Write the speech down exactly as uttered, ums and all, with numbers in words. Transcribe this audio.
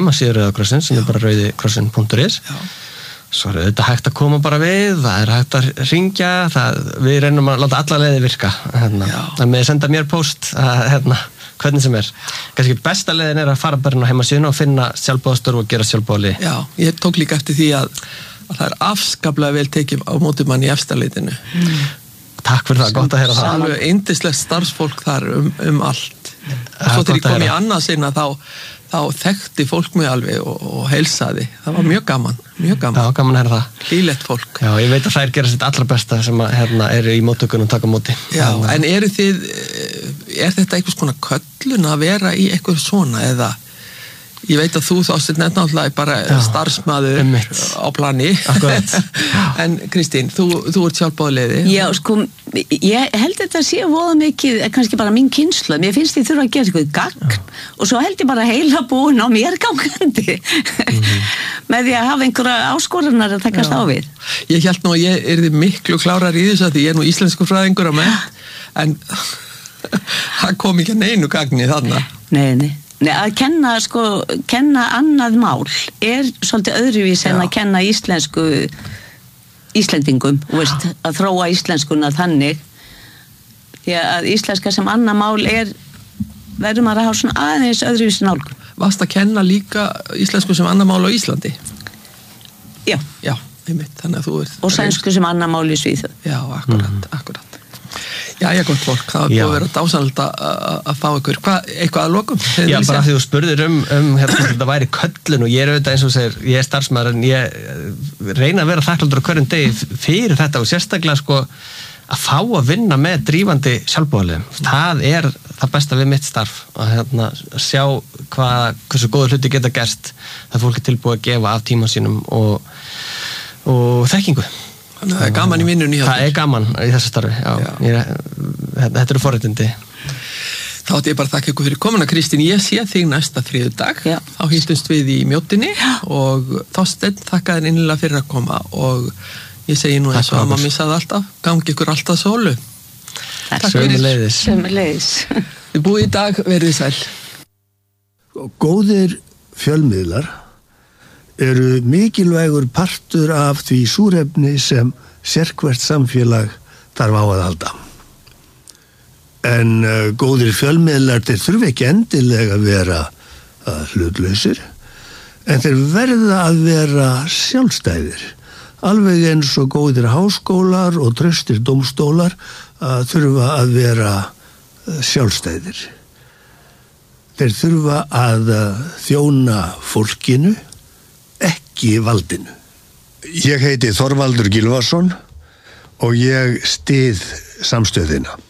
heimasíðu Rauða krossins sem Já. Er bara rauðikrossin punktur is svo er þetta hægt að koma bara við það er hægt að ringja það, við reynum að láta alla leiði virka hérna. Það með að senda mér post að, hérna, hvernig sem er kannski besta leiðin er að fara bara inn á heimasíðuna og finna sjálfboðastörf og gera sjálfboðali Já, ég tók líka eftir því að, að það er afskaplega vel tekið á móti mann í efstaleitinu mm. Takk fyrir það, gott að heyra það alveg yndislegt starfsfólk þar um, um allt og svo þegar ég kom í annað sinna þá, þá þekkti fólk mig alveg og, og heilsaði, það var mjög gaman mjög gaman, Já, gaman að heyra það hlýlegt fólk Já, ég veit að þær gera sitt allra besta sem að, hérna, eru í móttökunum taka móti Já, en eru þið er þetta einhvers konar köllun að vera í eitthvað svona eða ég veit að þú þást náttúrulega bara Já, starfsmaður einmitt. Á plani en Kristín, þú, þú ert sjálfboðaliði Já, sko, ég held þetta sé voða mikið, kannski bara mín kynslóð mér finnst ég þurfa að gera eitthvað gagn Já. Og svo held ég bara heila búin á mér gangandi mm-hmm. með því að hafa einhverja áskorunar að takast Já. Á við Ég held nú að ég er miklu klárar í þessu að því ég er nú íslensku fræðingur á menn en það kom ekki að neinu gagni þarna Nei, nei Nei, að kenna, sko, kenna annað mál er svolítið öðruvís en að kenna íslensku Íslendingum, veist, að þróa íslenskuna þannig því að íslenska sem annað mál er verður maður að hafa svona aðeins öðruvís nálgun. Varst að kenna líka íslensku sem annað mál á Íslandi? Já. Já, einmitt, þannig að þú ert og sænsku sem annað mál í Svíþjóð. Já, akkurat, mm. akkurat. Já, ég gott fólk, það er búið að vera dásanlegt að fá ykkur. Hvað, eitthvað að lokum? Já, bara því þú spurðir um, um hérna, þetta væri köllun og ég er auðvitað eins og segir, ég er starfsmaður en ég reyna að vera þakklátur á hverjum degi fyrir þetta og sérstaklega sko að fá að vinna með drífandi sjálfboðaliðum. Það er það besta við mitt starf að hérna, sjá hvað, hversu góður hluti geta gerst það fólk er tilbúið að gefa af tíma sínum og, og þekkingu. Þannig að það er gaman í vinnunni. Það er gaman í þessu starfi, já. já. Ég, þetta eru forréttindi. Þá ætti ég bara að þakka ykkur fyrir komuna, Kristín. Ég sé þig næsta þriðjudag. Já. Þá hittumst við í Mjótinni já. Og Þorsteinn þakka þér innilega fyrir að koma og ég segi nú eins og að mamma sagði alltaf, gangi ykkur alltaf sólu. Takk fyrir. Sömuleiðis. Við búið í dag, verið sæl. Góðir fjölmiðlar eru mikilvægur partur af því súrefni sem sérhvert samfélag þarf á að halda. En uh, góðir fjölmiðlar þeir þurfa ekki endilega að vera uh, hlutlausir, en þeir verða að vera sjálfstæðir. Alveg eins og góðir háskólar og traustir dómstólar uh, þurfa að vera uh, sjálfstæðir. Þeir þurfa að uh, þjóna fólkinu, ekki valdinu. Ég heiti Þorvaldur Gylfason og ég styð samstöðina.